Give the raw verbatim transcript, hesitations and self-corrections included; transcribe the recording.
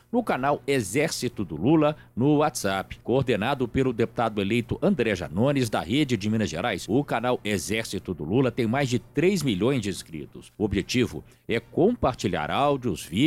no canal Exército do Lula no WhatsApp. Coordenado pelo deputado eleito André Janones, da Rede de Minas Gerais, o canal Exército do Lula tem mais de três milhões de inscritos. O objetivo é compartilhar áudios, vídeos,